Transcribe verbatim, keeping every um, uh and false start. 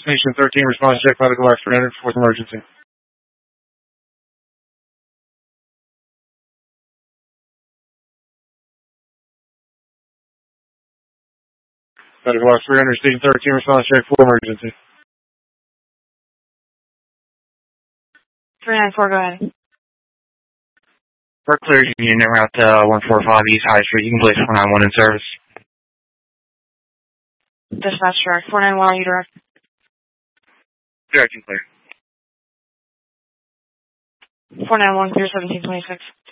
Station thirteen, response check, medical last three hundred, fourth emergency. Medical last three hundred, Station thirteen, response check, full emergency. three nine four, go ahead. We're clear unit route uh, one four five East High Street. You can place four nine one in service. Dispatch direct. four nine one, are you direct? Direct and clear. four nine one, clear seventeen twenty-six.